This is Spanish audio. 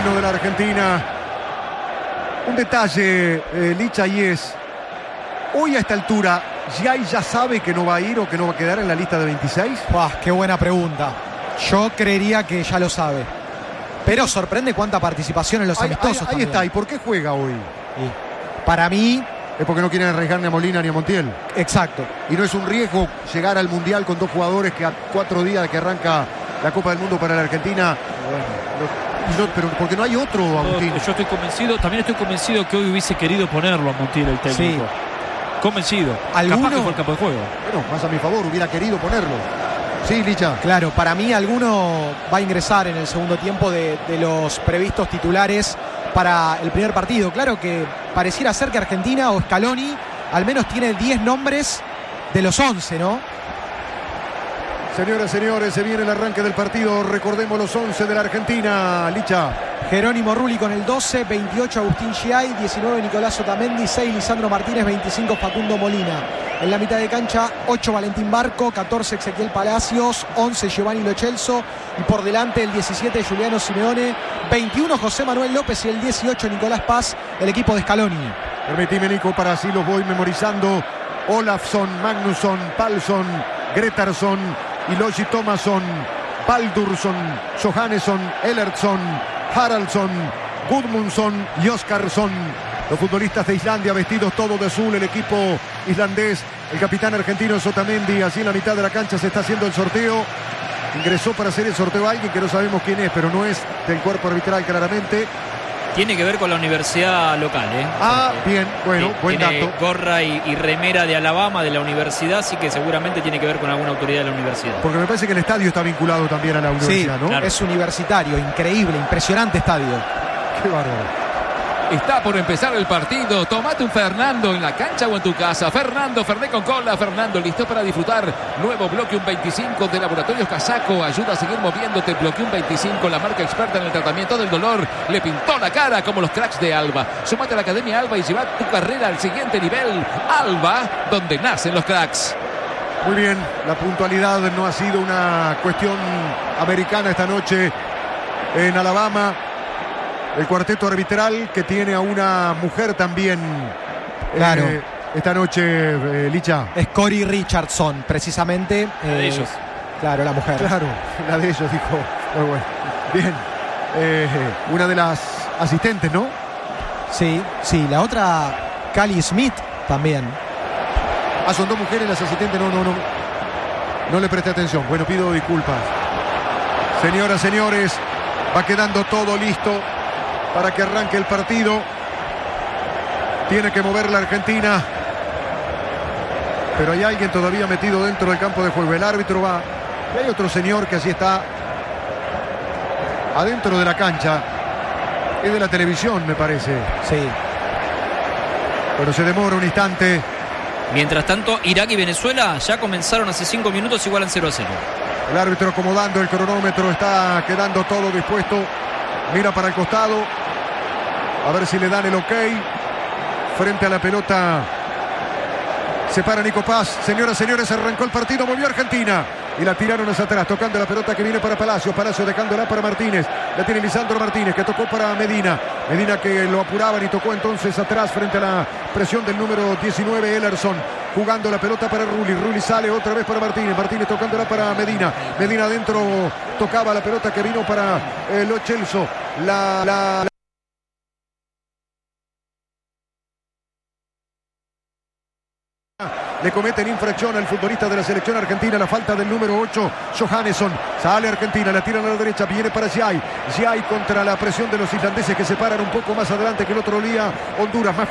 himno de la Argentina. Un detalle, Licha, y es, hoy a esta altura, ¿Giai ya sabe que no va a ir o que no va a quedar en la lista de 26? Qué buena pregunta. Yo creería que ya lo sabe. Pero sorprende cuánta participación en los amistosos. Ahí está. ¿Y por qué juega hoy? Para mí... Es porque no quieren arriesgar ni a Molina ni a Montiel. Exacto. Y no es un riesgo llegar al Mundial con dos jugadores que a 4 días de que arranca la Copa del Mundo para la Argentina. Pero porque no hay otro, Agustín. Yo estoy convencido, también estoy convencido que hoy hubiese querido ponerlo a Montiel el técnico. Sí. Convencido. ¿Alguno? Capaz que fue el campo de juego. Bueno, más a mi favor, hubiera querido ponerlo. Sí, Licha. Claro, para mí alguno va a ingresar en el segundo tiempo de los previstos titulares para el primer partido. Claro que pareciera ser que Argentina o Scaloni al menos tiene 10 nombres de los 11, ¿no? Señoras, señores, se viene el arranque del partido. Recordemos los 11 de la Argentina, Licha. Jerónimo Rulli con el 12, 28 Agustín Giai, 19 Nicolás Otamendi, 6 Lisandro Martínez, 25 Facundo Molina. En la mitad de cancha, 8 Valentín Barco, 14 Ezequiel Palacios, 11 Giovanni Lo Celso y por delante el 17 Juliano Simeone, 21 José Manuel López y el 18 Nicolás Paz, el equipo de Scaloni. Permitime, Nico, para así los voy memorizando. Olafsson, Magnusson, Palsson, Gretarsson, Ilogi Tomasson, Baldursson, Johannesson, Ellertsson, Haraldsson, Gudmundsson y Oskarsson. Los futbolistas de Islandia vestidos todos de azul, el equipo islandés, el capitán argentino Otamendi. Así en la mitad de la cancha se está haciendo el sorteo. Ingresó para hacer el sorteo a alguien que no sabemos quién es, pero no es del cuerpo arbitral claramente. Tiene que ver con la universidad local, ¿eh? Bien, bueno, sí, buen tiene dato. Gorra y remera de Alabama, de la universidad, así que seguramente tiene que ver con alguna autoridad de la universidad. Porque me parece que el estadio está vinculado también a la universidad, sí, ¿no? Claro. Es universitario, increíble, impresionante estadio. Qué bárbaro. Está por empezar el partido. Tomate un Fernando en la cancha o en tu casa. Fernando, Ferné con cola. Fernando, listo para disfrutar. Nuevo bloque un 25 de Laboratorios Casaco. Ayuda a seguir moviéndote. Bloque un 25, la marca experta en el tratamiento del dolor. Le pintó la cara como los cracks de Alba. Súmate a la Academia Alba y lleva tu carrera al siguiente nivel. Alba, donde nacen los cracks. Muy bien, la puntualidad no ha sido una cuestión americana esta noche en Alabama. El cuarteto arbitral que tiene a una mujer también. Claro. Esta noche, Licha. Es Cory Richardson, precisamente. La de ellos. Claro, la mujer. Claro, la de ellos, dijo. Muy bueno. Bien. Una de las asistentes, ¿no? Sí, la otra, Cali Smith, también. Son dos mujeres las asistentes. No le presté atención. Bueno, pido disculpas. Señoras, señores, va quedando todo listo para que arranque el partido. Tiene que mover la Argentina, pero hay alguien todavía metido dentro del campo de juego. El árbitro va. Y hay otro señor que así está adentro de la cancha. Es de la televisión, me parece. Sí. Pero se demora un instante. Mientras tanto, Irak y Venezuela ya comenzaron hace 5 minutos, igualan 0-0. El árbitro acomodando el cronómetro, está quedando todo dispuesto. Mira para el costado, a ver si le dan el ok. Frente a la pelota se para Nico Paz. Señoras, señores, arrancó el partido, movió Argentina y la tiraron hacia atrás, tocando la pelota que viene para Palacios. Palacios dejándola para Martínez. La tiene Lisandro Martínez, que tocó para Medina. Medina, que lo apuraban y tocó entonces atrás frente a la presión del número 19, Ellertsson. Jugando la pelota para Rulli. Rulli sale otra vez para Martínez. Martínez tocándola para Medina. Medina adentro tocaba la pelota que vino para Lo Celso. Le cometen infracción al futbolista de la selección argentina, la falta del número 8, Johannesson. Sale Argentina, la tiran a la derecha, viene para Giai. Giai contra la presión de los islandeses que se paran un poco más adelante que el otro día. Honduras más